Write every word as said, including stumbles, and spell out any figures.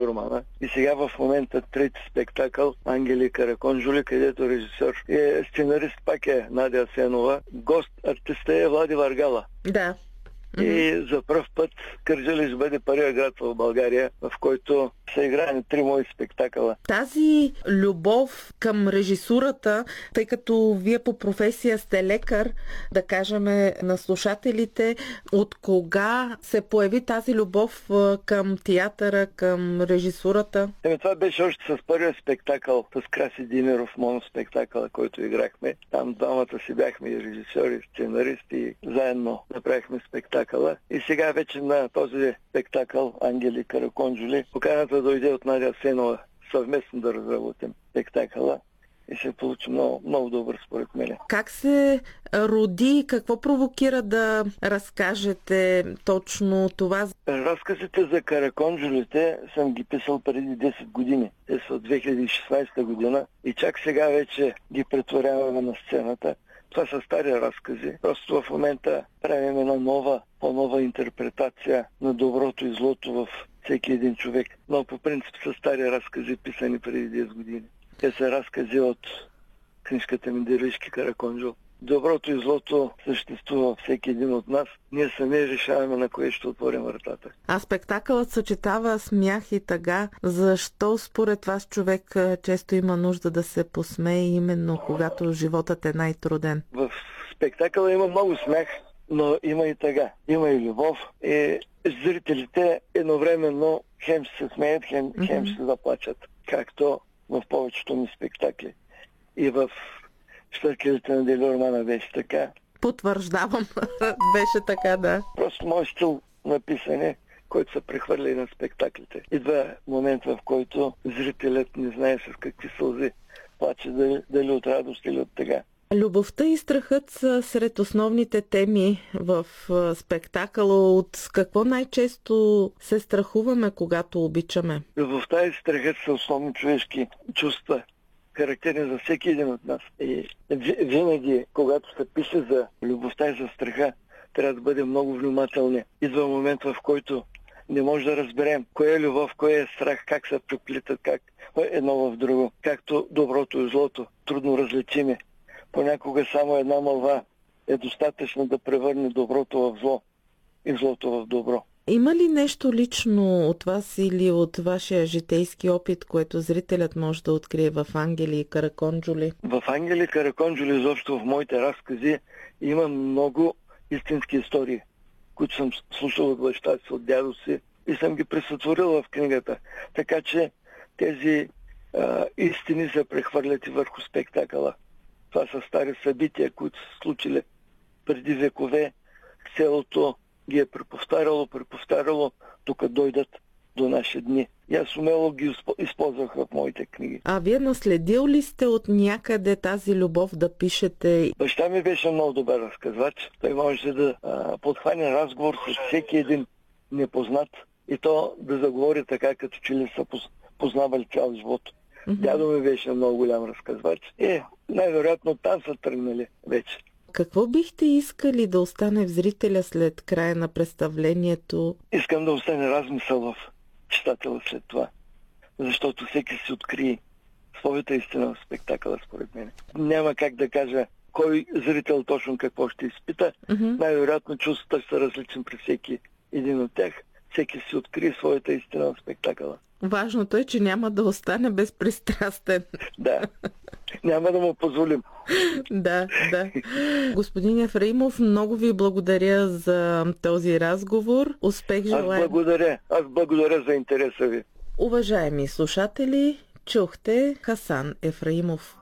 романа. И сега в момента трети спектакъл Ангели Караконджули, където режисьор е сценарист пак е Надя Асенова. Гост артиста е Влади Варгала. Да. И за пръв път Кърджали ще бъде първият град в България, в който са играни три мои спектакъла. Тази любов към режисурата, тъй като вие по професия сте лекар, да кажем на слушателите, от кога се появи тази любов към театъра, към режисурата? Еми, това беше още с първия спектакъл, с Краси Димиров, моноспектакъла, който играхме. Там двамата си бяхме и режисьори, сценаристи, и заедно направихме спектакъла. И сега вече на този спектакъл Ангели Караконджули поканата дойде от Надя Асенова съвместно да разработим спектакъла и се получи много, много добър според мен. Как се роди, какво провокира да разкажете точно това? Разказите за Караконджулите съм ги писал преди десет години. Те са от две хиляди и шестнадесета година и чак сега вече ги претворяваме на сцената. Това са стари разкази. Просто в момента правим една нова, по-нова интерпретация на доброто и злото в всеки един човек. Но по принцип са стари разкази, писани преди десет години. Те са разкази от книжката ми Дервишки Караконджул. Доброто и злото съществува във всеки един от нас. Ние сами решаваме на кое ще отворим вратата. А спектакълът съчетава смях и тъга. Защо според вас човек често има нужда да се посмее именно когато животът е най-труден? В спектакъла има много смях, но има и тъга. Има и любов. И зрителите едновременно хем ще се смеят, хем, mm-hmm. хем ще се заплачат. Както в повечето ми спектакли. И в Щъркелите на Делиормана беше така. Потвърждавам. Беше така, да. Просто мой стил на писане, който са прехвърли на спектаклите. Идва момент, в който зрителят не знае с какви сълзи плаче, дали, дали от радост или от тъга. Любовта и страхът са сред основните теми в спектакъла. От какво най-често се страхуваме, когато обичаме? Любовта и страхът са основни човешки чувства, характерни за всеки един от нас. И винаги, когато се пише за любовта и за страха, трябва да бъдем много внимателни. Идва момент, в който не може да разберем кое е любов, кое е страх, как се преплитат, как едно в друго. Както доброто и злото, трудно различиме. Понякога само една мълва е достатъчно да превърне доброто в зло и злото в добро. Има ли нещо лично от вас или от вашия житейски опит, което зрителят може да открие в Ангели и Караконджули? В Ангели и Караконджули, изобщо в моите разкази, има много истински истории, които съм слушал от баща си, от дядо си и съм ги пресътворил в книгата. Така че тези а, истини се прехвърлят и върху спектакъла. Това са стари събития, които са случили преди векове. Селото ги е преповтаряло, преповтаряло, докато дойдат до наши дни. И аз умело ги използвах в моите книги. А вие наследил ли сте от някъде тази любов да пишете? Баща ми беше много добър разказвач. Той можеше да а, подхване разговор с всеки един непознат и то да заговори така, като че ли са познавали цял живот. Mm-hmm. Дядо ми беше много голям разказвач. Е, най-вероятно там са тръгнали вече. Какво бихте искали да остане в зрителя след края на представлението? Искам да остане размисъл в читателя след това. Защото всеки си открие своята истина в спектакъла, според мен. Няма как да кажа кой зрител точно какво ще изпита. Mm-hmm. Най-вероятно чувствата са различни при всеки един от тях. Всеки си открие своята истина в спектакъла. Важното е, че няма да остане безпристрастен. Да. Няма да му позволим. Да, да. Господин Ефраимов, много ви благодаря за този разговор. Успех желая. Аз благодаря. Аз благодаря за интереса ви. Уважаеми слушатели, чухте Хасан Ефраимов.